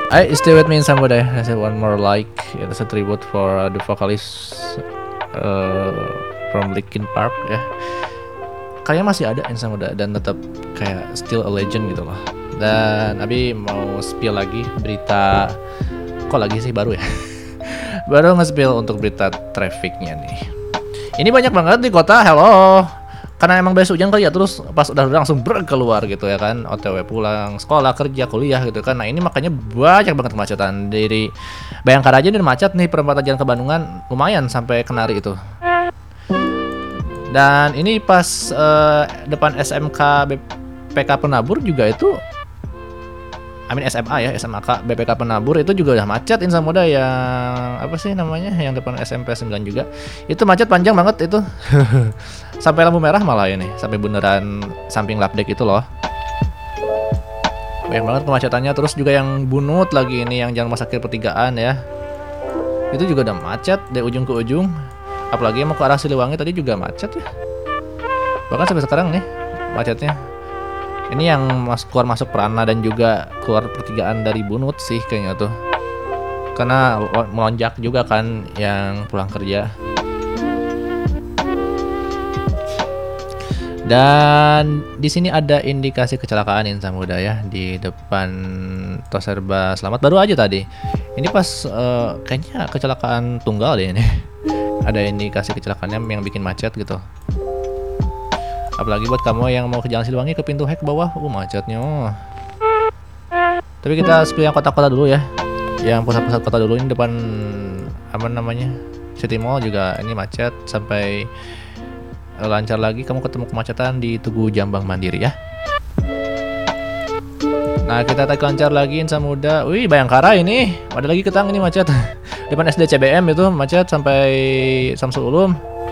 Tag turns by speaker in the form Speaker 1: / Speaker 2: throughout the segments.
Speaker 1: I stay with me in Samudaya. I said one more like. It's a tribute for the vocalist from Linkin Park ya. Kayaknya masih ada in Samudaya dan tetap kayak still a legend gitu loh. Dan Abi mau spill lagi berita. Kok lagi sih baru ya? Baru nge-spill untuk berita trafficnya nih. Ini banyak banget di kota. Hello. Karena emang besok hujan kali ya, terus pas udah langsung keluar gitu ya kan, OTW pulang sekolah, kerja, kuliah gitu kan. Nah ini makanya banyak banget kemacetan. Dari Bayangkara aja udah macet nih, perempatan jalan ke Bandungan lumayan sampai Kenari itu. Dan ini pas depan SMK BPK Penabur juga itu, SMA ya, SMK BPK Penabur itu juga udah macet. Insan Muda yang apa sih namanya, yang depan SMP 9 juga itu macet panjang banget itu. Sampai lampu merah malah ini, sampai beneran samping Lapdek itu loh. Banyak banget kemacetannya. Terus juga yang Bunut lagi ini, yang jalan Rumah Sakit Pertigaan ya, itu juga udah macet dari ujung ke ujung. Apalagi yang mau ke arah Siliwangi tadi juga macet ya, bahkan sampai sekarang nih macetnya. Ini yang keluar masuk Prana dan juga keluar Pertigaan dari Bunut sih kayaknya tuh, karena melonjak juga kan yang pulang kerja. Dan di sini ada indikasi kecelakaan Insan Muda ya, di depan Toserba Selamat baru aja tadi. Ini pas kayaknya kecelakaan tunggal deh ini. Ada indikasi kecelakaannya yang bikin macet gitu. Apalagi buat kamu yang mau ke Jalan Siliwangi ke pintu H ke bawah, macetnya. Tapi kita spill yang kota-kota dulu ya. Yang pusat-pusat kota dulu, ini depan apa namanya, City Mall juga ini macet sampai lancar lagi. Kamu ketemu kemacetan di Tugu Jambang Mandiri ya. Nah kita tarik lancar lagi Insan Muda. Wih Bayangkara ini ada lagi ketang ini macet. Depan SD CBM itu macet sampai Samsul Ulum.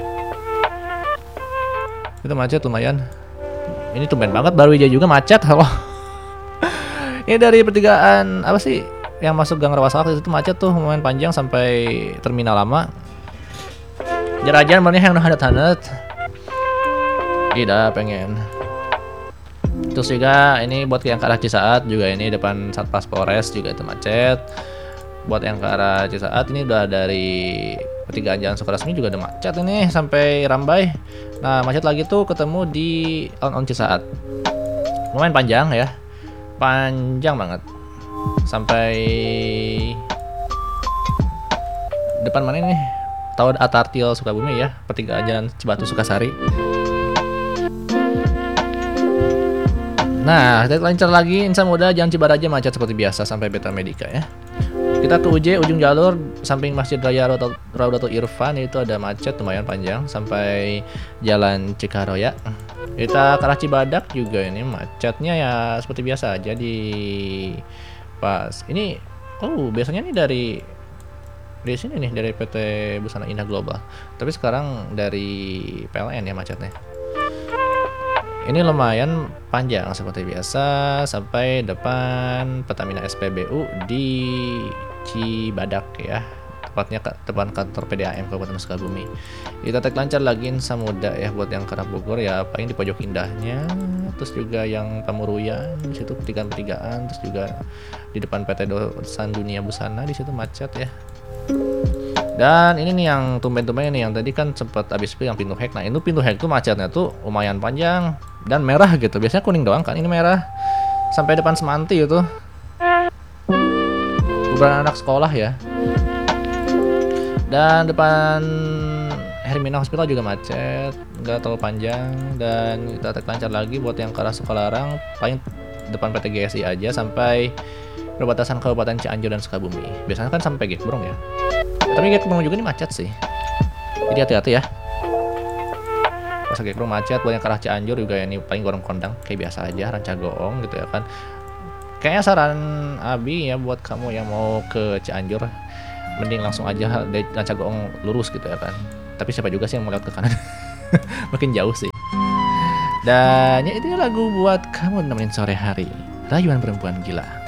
Speaker 1: Itu macet lumayan. Ini tumben banget Barwijaya juga macet. Halo. Ini dari pertigaan apa sih yang masuk Gang Rawasakti itu macet tuh lumayan panjang sampai Terminal Lama. Jarajan mana yang hangat-hangat. Tidak pengen. Terus juga ini buat yang ke arah Cisaat juga, ini depan Satpas Polres juga itu macet. Buat yang ke arah Cisaat ini udah dari pertigaan Jalan Sukaresmi juga ada macet ini sampai Rambai. Nah macet lagi tuh ketemu di alun-alun Cisaat. Lumayan panjang ya, panjang banget sampai depan mana nih, Tower Atartil Sukabumi ya, pertigaan Jalan Cibatu Sukasari. Nah kita lancar lagi Insan Muda, Jalan Cibaraja macet seperti biasa sampai Beta Medica ya. Kita ke UJ ujung jalur samping Masjid Raya Raudatul Irfan itu ada macet lumayan panjang sampai Jalan Cikaroya. Kita ke arah Cibadak juga ini macetnya ya seperti biasa aja di pas ini. Biasanya nih dari sini nih, dari PT Busana Indah Global, tapi sekarang dari PLN ya macetnya. Ini lumayan panjang seperti biasa sampai depan Pertamina SPBU di Cibadak ya, tepatnya depan kantor PDAM Kabupaten Sukabumi. Kita tek lancar lagi Insan Muda ya, buat yang ke arah Bogor ya paling di Pojok Indahnya, terus juga yang Pamuruyan di situ pertigaan, terus juga di depan PT Dosan Dunia Busana di situ macet ya. Dan ini nih yang tumben-tumben ini, yang tadi kan sempat habis yang pintu H. Nah itu pintu H tuh macetnya tuh lumayan panjang dan merah gitu. Biasanya kuning doang kan, ini merah sampai depan Semanti itu. Beberapa anak sekolah ya. Dan depan Hermina Hospital juga macet, nggak terlalu panjang. Dan kita lancar lagi buat yang ke arah Sukalarang, paling depan PT GSI aja sampai perbatasan Kabupaten Cianjur dan Sukabumi. Biasanya kan sampai Gekbrong ya. Tapi Gekbrong juga ini macet sih. Jadi hati-hati ya. Pas Gekbrong macet, buat yang ke arah Cianjur juga ya, ini paling gorong kondang kayak biasa aja, Rancagoong gitu ya kan. Kayaknya saran Abi ya buat kamu yang mau ke Cianjur, mending langsung aja dari Rancagoong lurus gitu ya kan. Tapi siapa juga sih yang mau lewat ke kanan? Makin jauh sih. Dan ya itu lagu buat kamu nemenin sore hari. Rayuan Perempuan Gila.